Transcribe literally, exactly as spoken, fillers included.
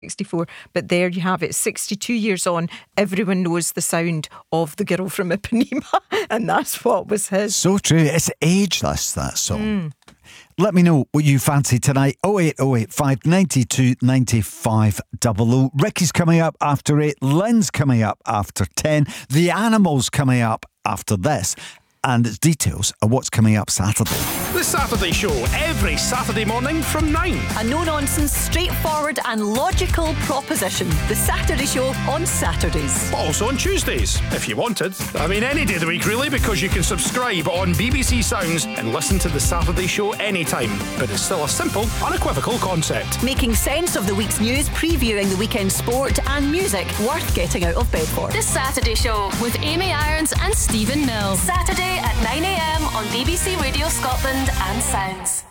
sixty-four, but there you have it, sixty-two years on, everyone knows the sound of The Girl from Ipanema, and that's what was his. So true, it's ageless, that song. Mm. Let me know what you fancy tonight. oh eight oh eight five nine two nine five double oh. Ricky's coming up after eight, Lynn's coming up after ten, The Animals coming up after this. And it's details of what's coming up Saturday. The Saturday Show, every Saturday morning from nine. A no-nonsense, straightforward and logical proposition. The Saturday Show on Saturdays. Also on Tuesdays, if you wanted. I mean, any day of the week, really, because you can subscribe on B B C Sounds and listen to The Saturday Show anytime. But it's still a simple, unequivocal concept. Making sense of the week's news, previewing the weekend sport and music worth getting out of bed for. The Saturday Show with Amy Irons and Stephen Mills. Saturday at nine a m on B B C Radio Scotland and Sounds.